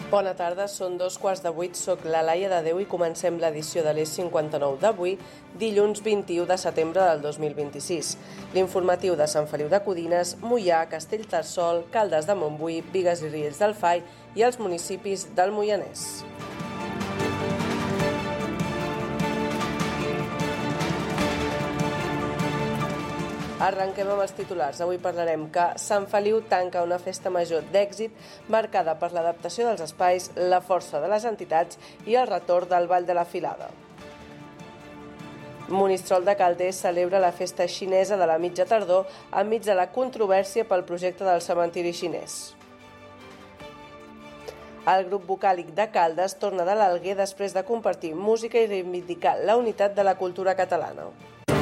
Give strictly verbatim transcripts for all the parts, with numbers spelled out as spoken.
Bona tarda, són dos quarts de vuit, soc la Laia de Déu i comencem l'edició de l'E cinquanta-nou d'avui, dilluns vint-i-u de setembre del dos mil vint-i-sis. L'informatiu de Sant Feliu de Codines, Moià, Castellterçol, Caldes de Montbui, Bigues i Riells del Fai i els municipis del Moianès. Arrenquem amb els titulars. Avui parlarem que Sant Feliu tanca una festa major d'èxit marcada per l'adaptació dels espais, la força de les entitats i el retorn del Ball de la Filada. Monistrol de Calders celebra la festa xinesa de la mitja tardor enmig de la controvèrsia pel projecte del cementiri xinès. El grup vocàlic de Caldes torna de l'Alguer després de compartir música i reivindicar la unitat de la cultura catalana.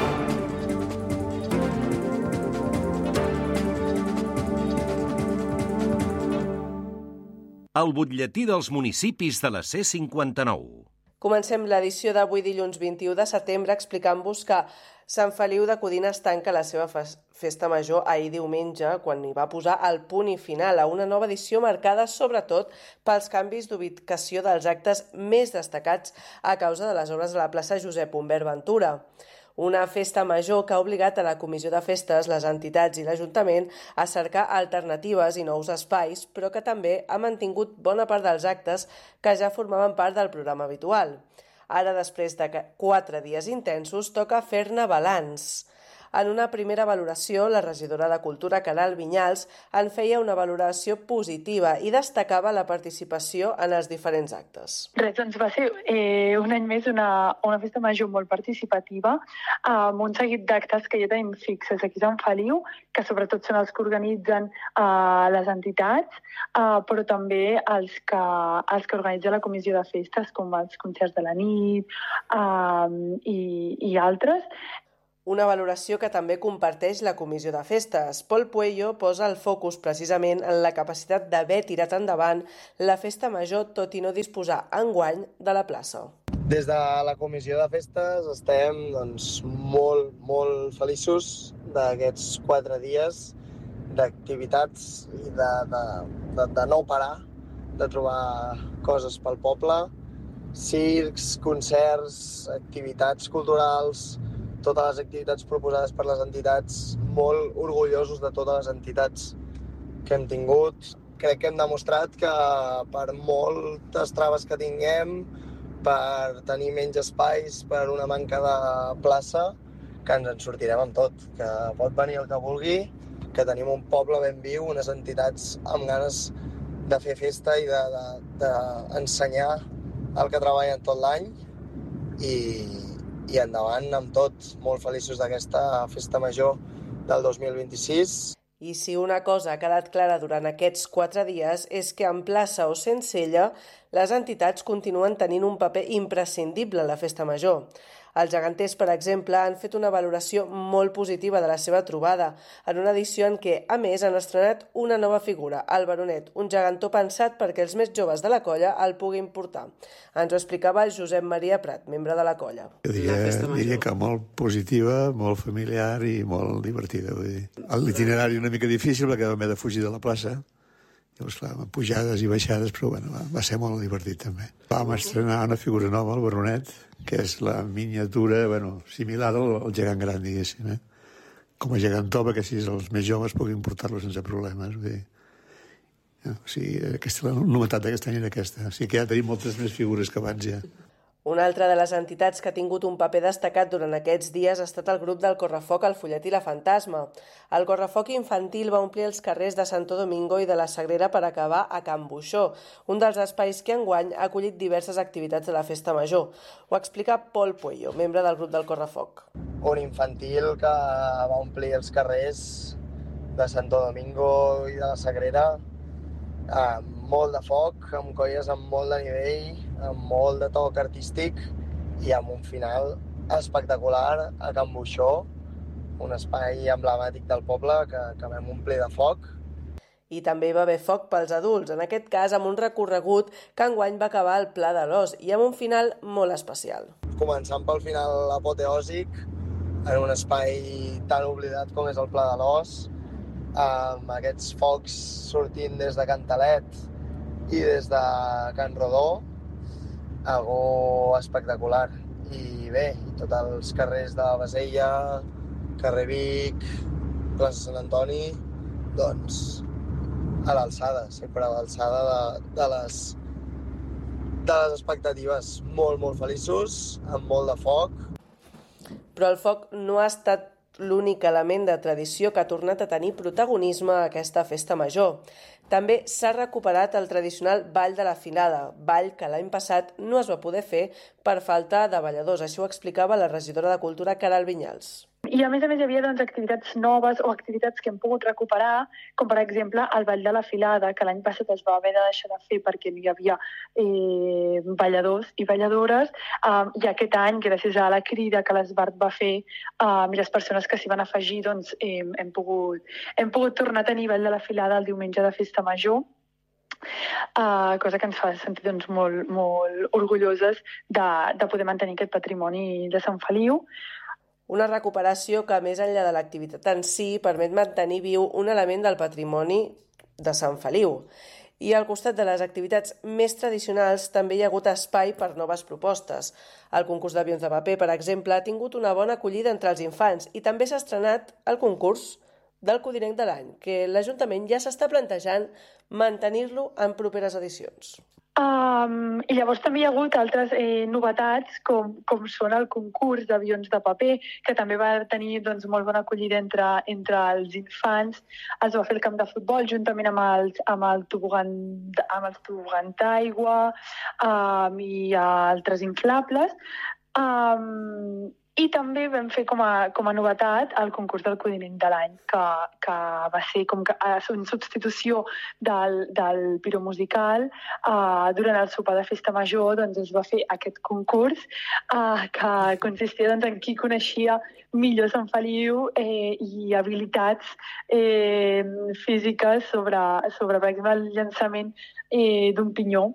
El butlletí dels municipis de la C cinquanta-nou. Comencem l'edició d'avui dilluns vint-i-u de setembre explicant-vos que Sant Feliu de Codines tanca la seva festa major ahir diumenge, quan hi va posar el punt i final a una nova edició marcada sobretot pels canvis d'ubicació dels actes més destacats a causa de les obres de la plaça Josep Humbert Ventura. Una festa major que ha obligat a la Comissió de Festes, les entitats i l'Ajuntament a cercar alternatives i nous espais, però que també ha mantingut bona part dels actes que ja formaven part del programa habitual. Ara, després de quatre dies intensos, toca fer-ne balanç. En una primera valoració, la regidora de Cultura, Caral Vinyals, en feia una valoració positiva i destacava la participació en els diferents actes. Res, doncs va ser eh, un any més una, una festa major molt participativa, amb un seguit d'actes que ja tenim fixes aquí a Sant Feliu, que sobretot són els que organitzen eh, les entitats, eh, però també els que, els que organitza la Comissió de Festes, com els concerts de la nit eh, i, i altres. Una valoració que també comparteix la Comissió de Festes. Pol Puello posa el focus precisament en la capacitat d'haver tirat endavant la festa major, tot i no disposar enguany de la plaça. Des de la Comissió de Festes estem doncs, molt, molt feliços d'aquests quatre dies d'activitats i de, de, de, de no parar, de trobar coses pel poble, circs, concerts, activitats culturals, totes les activitats proposades per les entitats, molt orgullosos de totes les entitats que hem tingut. Crec que hem demostrat que per moltes traves que tinguem, per tenir menys espais, per una manca de plaça, que ens en sortirem amb tot, que pot venir el que vulgui, que tenim un poble ben viu, unes entitats amb ganes de fer festa i d'ensenyar de, de el que treballen tot l'any i i endavant amb tot, molt feliços d'aquesta festa major del dos mil vint-i-sis. I si una cosa ha quedat clara durant aquests quatre dies és que en plaça o sense ella, les entitats continuen tenint un paper imprescindible a la festa major. Els geganters, per exemple, han fet una valoració molt positiva de la seva trobada, en una edició en què, a més, han estrenat una nova figura, el Baronet, un gegantó pensat perquè els més joves de la colla el puguin portar. Ens ho explicava Josep Maria Prat, membre de la colla. Jo diria, diria que molt positiva, molt familiar i molt divertida. Vull dir. L'itinerari una mica difícil perquè vam haver de fugir de la plaça. Llavors, clar, pujades i baixades, però bueno, va, va ser molt divertit també. Vam estrenar una figura nova, el Baronet, que és la miniatura, bueno, similar al, al gegant gran, diguéssim, eh? Com a gegantó, perquè així els més joves puguin portar-lo sense problemes. Vull dir. O sigui, aquesta, la novetat d'aquest any era aquesta. O sigui que ja tenim moltes més figures que abans ja. Una altra de les entitats que ha tingut un paper destacat durant aquests dies ha estat el grup del Correfoc El Follet i la Fantasma. El Correfoc infantil va omplir els carrers de Santo Domingo i de la Sagrera per acabar a Can Buixó, un dels espais que enguany ha acollit diverses activitats de la festa major. Ho explica Pol Puello, membre del grup del Correfoc. Un infantil que va omplir els carrers de Santo Domingo i de la Sagrera amb molt de foc, amb colles amb molt de nivell, amb molt de toc artístic i amb un final espectacular a Can Buixó, un espai emblemàtic del poble que, que vam omplir de foc. I també hi va haver foc pels adults, en aquest cas amb un recorregut que enguany va acabar al Pla de l'Os i amb un final molt especial. Començant pel final apoteòsic, en un espai tan oblidat com és el Pla de l'Os, amb aquests focs sortint des de Cantalet i des de Can Rodó, algo espectacular. I bé, i tots els carrers de Bassella, carrer Vic, plaça Sant Antoni, doncs a l'alçada, sempre a l'alçada de, de, les, de les expectatives. Molt, molt feliços, amb molt de foc. Però el foc no ha estat l'únic element de tradició que ha tornat a tenir protagonisme a aquesta festa major. També s'ha recuperat el tradicional Ball de la Filada, ball que l'any passat no es va poder fer per falta de balladors. Això ho explicava la regidora de Cultura, Caral Vinyals. I a més a més hi havia doncs, activitats noves o activitats que hem pogut recuperar, com per exemple el Ball de la Filada, que l'any passat es va haver de deixar de fer perquè no hi havia eh, balladors i balladores, um, i aquest any, gràcies a la crida que l'Esbart va fer um, i les persones que s'hi van afegir, doncs, eh, hem, pogut, hem pogut tornar a tenir Ball de la Filada el diumenge de Festa Major, Uh, cosa que ens fa sentir doncs, molt, molt orgulloses de, de poder mantenir aquest patrimoni de Sant Feliu. Una recuperació que, més enllà de l'activitat en si, permet mantenir viu un element del patrimoni de Sant Feliu. I al costat de les activitats més tradicionals també hi ha hagut espai per noves propostes. El concurs d'avions de paper, per exemple, ha tingut una bona acollida entre els infants i també s'ha estrenat el concurs del Codinenc de l'any, que l'Ajuntament ja s'està plantejant mantenir-lo en properes edicions. Um, I llavors també hi ha hagut altres eh, novetats, com, com són el concurs d'avions de paper, que també va tenir doncs, molt bona acollida entre, entre els infants. Es va fer el camp de futbol juntament amb els, amb el tobogan, amb els tobogans d'aigua um, i altres inflables. Um, I també vam fer com a, com a novetat el concurs del Codinenc de l'any, que, que va ser com que, en substitució del, del piro musical. Uh, durant el sopar de Festa Major doncs, es va fer aquest concurs uh, que consistia doncs, en qui coneixia millor Sant Feliu eh, i habilitats eh, físiques sobre, sobre, per exemple, el llançament eh, d'un pinyó.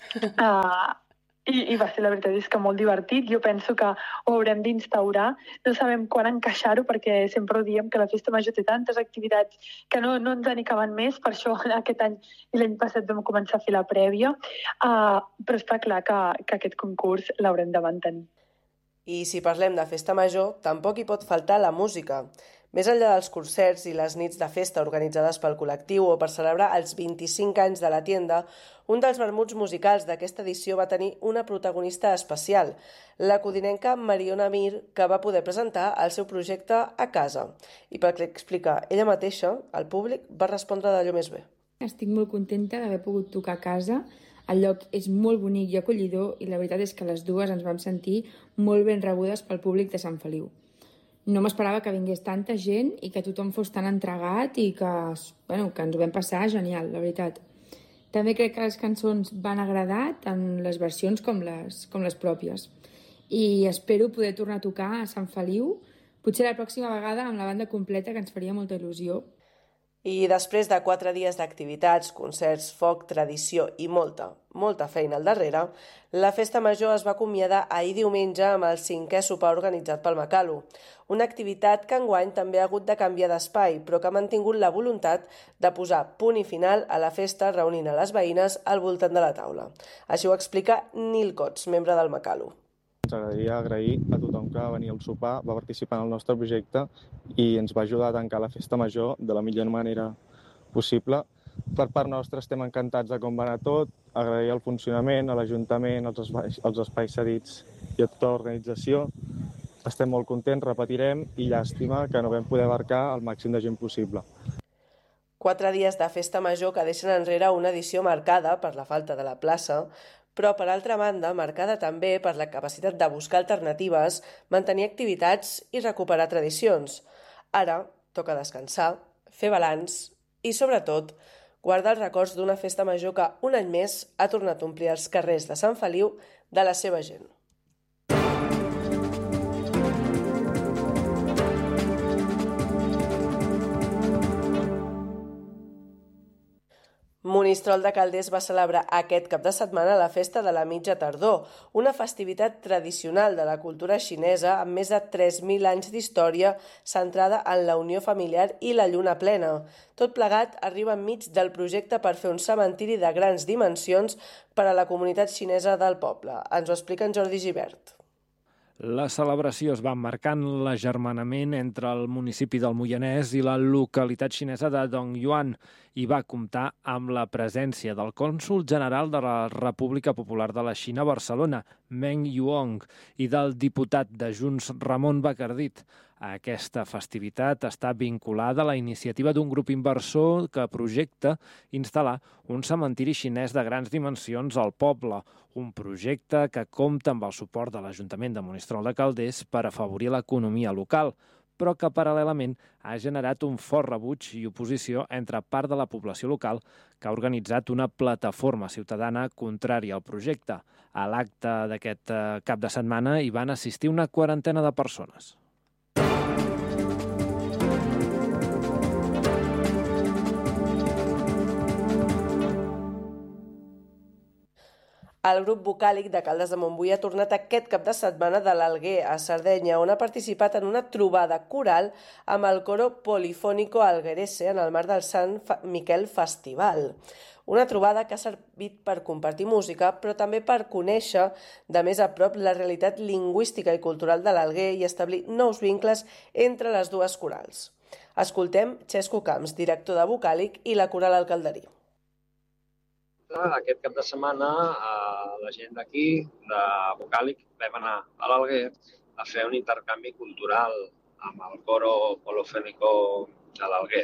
Uh, I, I va ser, la veritat és que molt divertit. Jo penso que ho haurem d'instaurar. No sabem quan encaixar-ho, perquè sempre ho diem que la Festa Major té tantes activitats que no, no ens en caben més. Per això aquest any i l'any passat vam començar a fer la prèvia. Uh, però està clar que, que aquest concurs l'haurem de mantenir. I si parlem de Festa Major, tampoc hi pot faltar la música. Més enllà dels concerts i les nits de festa organitzades pel col·lectiu o per celebrar els vint-i-cinc anys de la tienda, un dels vermuts musicals d'aquesta edició va tenir una protagonista especial, la codinenca Mariona Mir, que va poder presentar el seu projecte a casa. I pel que explica ella mateixa, el públic va respondre d'allò més bé. Estic molt contenta d'haver pogut tocar a casa. El lloc és molt bonic i acollidor i la veritat és que les dues ens vam sentir molt ben rebudes pel públic de Sant Feliu. No m'esperava que vingués tanta gent i que tothom fos tan entregat i que, bueno, que ens ho vam passar genial, la veritat. També crec que les cançons van agradar, tant les versions com les, com les pròpies. I espero poder tornar a tocar a Sant Feliu, potser la pròxima vegada amb la banda completa, que ens faria molta il·lusió. I després de quatre dies d'activitats, concerts, foc, tradició i molta, molta feina al darrere, la Festa Major es va acomiadar ahir diumenge amb el cinquè sopar organitzat pel Macalu, una activitat que enguany també ha hagut de canviar d'espai, però que ha mantingut la voluntat de posar punt i final a la festa reunint a les veïnes al voltant de la taula. Així ho explica Nil Cots, membre del Macalu. Ens agradaria agrair a tothom que va venir al sopar, va participar en el nostre projecte i ens va ajudar a tancar la Festa Major de la millor manera possible. Per part nostra estem encantats de com va anar tot, agrair el funcionament, a l'Ajuntament, als espais, als espais cedits i a tota l'organització. Estem molt contents, repetirem, i llàstima que no vam poder abarcar el màxim de gent possible. Quatre dies de Festa Major que deixen enrere una edició marcada per la falta de la plaça, però, per altra banda, marcada també per la capacitat de buscar alternatives, mantenir activitats i recuperar tradicions. Ara toca descansar, fer balanç i, sobretot, guardar els records d'una Festa Major que, un any més, ha tornat a omplir els carrers de Sant Feliu de la seva gent. Monistrol de Calders va celebrar aquest cap de setmana la Festa de la Mitja Tardor, una festivitat tradicional de la cultura xinesa amb més de tres mil anys d'història centrada en la unió familiar i la lluna plena. Tot plegat arriba enmig del projecte per fer un cementiri de grans dimensions per a la comunitat xinesa del poble. Ens ho explica en Jordi Gibert. La celebració es va emmarcar en l'agermanament entre el municipi del Moianès i la localitat xinesa de Dongyuan i va comptar amb la presència del cònsol general de la República Popular de la Xina a Barcelona, Meng Yuong, i del diputat de Junts, Ramon Bacardit. Aquesta festivitat està vinculada a la iniciativa d'un grup inversor que projecta instal·lar un cementiri xinès de grans dimensions al poble, un projecte que compta amb el suport de l'Ajuntament de Monistrol de Calders per afavorir l'economia local, però que paral·lelament ha generat un fort rebuig i oposició entre part de la població local que ha organitzat una plataforma ciutadana contrària al projecte. A l'acte d'aquest cap de setmana hi van assistir una quarantena de persones. El grup vocàlic de Caldes de Montbui ha tornat aquest cap de setmana de l'Alguer, a Sardenya, on ha participat en una trobada coral amb el coro polifónico alguerese en el marc del Sant Miquel Festival. Una trobada que ha servit per compartir música, però també per conèixer de més a prop la realitat lingüística i cultural de l'Alguer i establir nous vincles entre les dues corals. Escoltem Xesco Camps, director de Vocàlic, i la coral El Calderí. Aquest cap de setmana la gent d'aquí, de Vocàlic, vam anar a l'Alguer a fer un intercanvi cultural amb el coro polifónico de l'Alguer.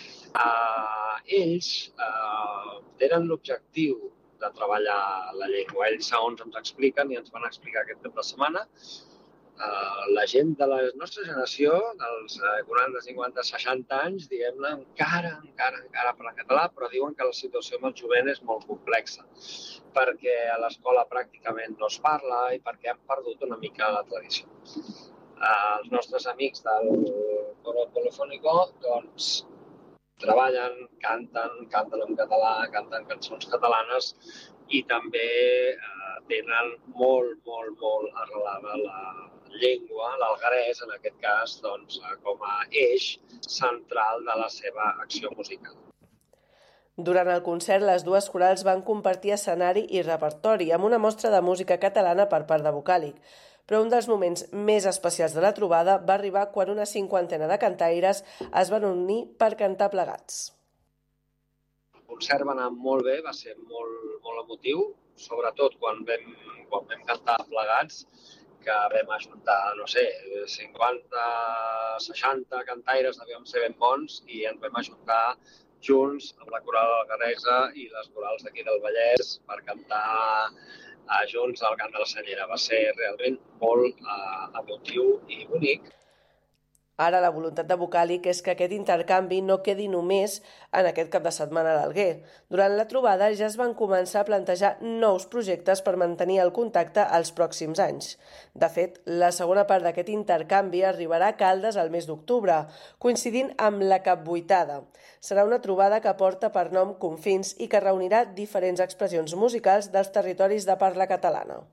Ells tenen l'objectiu de treballar la llengua. Ells, segons ens expliquen i ens van explicar aquest cap de setmana, la gent de la nostra generació, dels quaranta, cinquanta, seixanta anys, diguem-ne, encara, encara, encara parlen català, però diuen que la situació amb el jovent és molt complexa, perquè a l'escola pràcticament no es parla i perquè han perdut una mica la tradició. Els nostres amics del coro polifónico, doncs, treballen, canten, canten en català, canten cançons catalanes i també tenen molt, molt, molt arrelada la llengua, l'alguerès, en aquest cas, doncs, com a eix central de la seva acció musical. Durant el concert, les dues corals van compartir escenari i repertori amb una mostra de música catalana per part de Vocàlic. Però un dels moments més especials de la trobada va arribar quan una cinquantena de cantaires es van unir per cantar plegats. El concert va anar molt bé, va ser molt, molt emotiu, sobretot quan vam, quan vam cantar plegats, que vam ajuntar, no sé, cinquanta, seixanta cantaires, devíem ser ben bons, i ens vam ajuntar junts amb la coral algueresa i les corals d'aquí del Vallès per cantar junts al cant de la Senyera. Va ser realment molt emotiu i bonic. Ara la voluntat de Vocàlic és que aquest intercanvi no quedi només en aquest cap de setmana a l'Alguer. Durant la trobada ja es van començar a plantejar nous projectes per mantenir el contacte als pròxims anys. De fet, la segona part d'aquest intercanvi arribarà a Caldes al mes d'octubre, coincidint amb la Capvuitada. Serà una trobada que porta per nom Confins i que reunirà diferents expressions musicals dels territoris de parla catalana.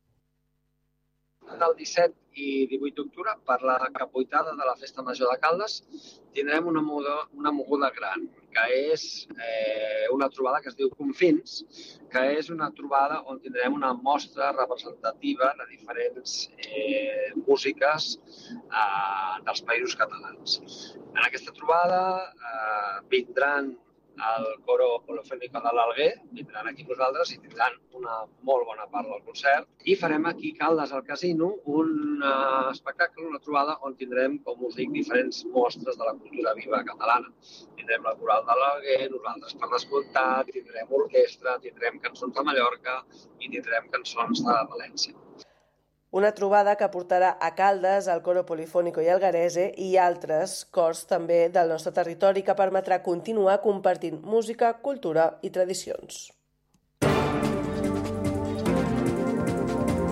Del disset i divuit d'octubre, per la Capvuitada de la Festa Major de Caldes, tindrem una, moda, una moguda gran, que és eh, una trobada que es diu Confins, que és una trobada on tindrem una mostra representativa de diferents eh, músiques eh, dels països catalans. En aquesta trobada eh, vindran el coro polifónico de l'Alguer, vindran aquí nosaltres i tindran una molt bona part del concert. I farem aquí a Caldes, al casino, un uh, espectacle, una trobada on tindrem, com us dic, diferents mostres de la cultura viva catalana. Tindrem la coral de l'Alguer, nosaltres per descomptat, tindrem orquestra, tindrem cançons de Mallorca i tindrem cançons de València. Una trobada que portarà a Caldes, el coro polifónico i alguerese i altres cors també del nostre territori que permetrà continuar compartint música, cultura i tradicions.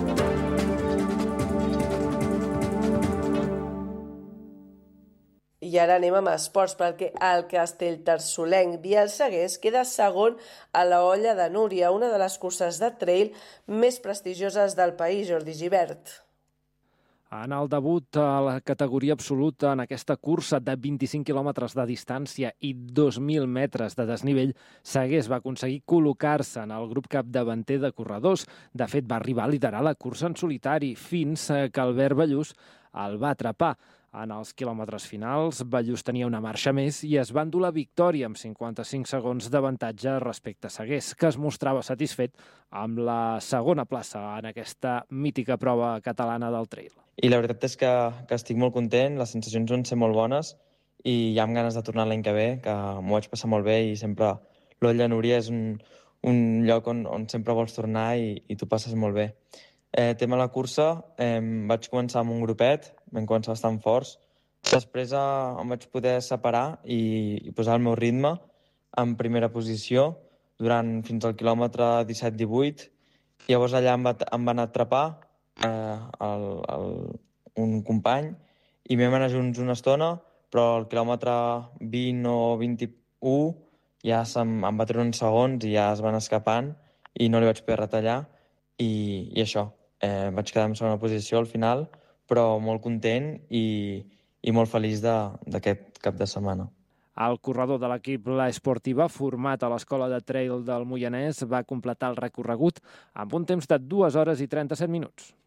I I ara anem amb esports, perquè el castellterçolenc Biel Segués queda segon a la Olla de Núria, una de les curses de trail més prestigioses del país, Jordi Gibert. En el debut a la categoria absoluta en aquesta cursa de vint-i-cinc quilòmetres de distància i dos mil metres de desnivell, Segués va aconseguir col·locar-se en el grup capdavanter de corredors. De fet, va arribar a liderar la cursa en solitari fins que Albert Ballús el va atrapar. En els quilòmetres finals, Ballús tenia una marxa més i es va endur la victòria amb cinquanta-cinc segons d'avantatge respecte a Segués, que es mostrava satisfet amb la segona plaça en aquesta mítica prova catalana del trail. I la veritat és que, que estic molt content, les sensacions van ser molt bones i ja amb ganes de tornar l'any que ve, que m'ho vaig passar molt bé i sempre l'Olla Núria és un, un lloc on, on sempre vols tornar i, i t'ho passes molt bé. Eh, tema la cursa, eh, vaig començar amb un grupet, vam començar bastant forts. Després eh, em vaig poder separar i, i posar el meu ritme en primera posició durant fins al quilòmetre disset divuit. Llavors allà em, va, em van atrapar eh, el, el, un company i vam anar junts una estona, però al quilòmetre vint o vint-i-u ja em, em va treure uns segons i ja es van escapant i no li vaig poder retallar i, i això. Eh, vaig quedar en segona posició al final, però molt content i, i molt feliç d'aquest cap de setmana. El corredor de l'equip La Esportiva, format a l'Escola de Trail del Moianès, va completar el recorregut amb un temps de dues hores i trenta-set minuts.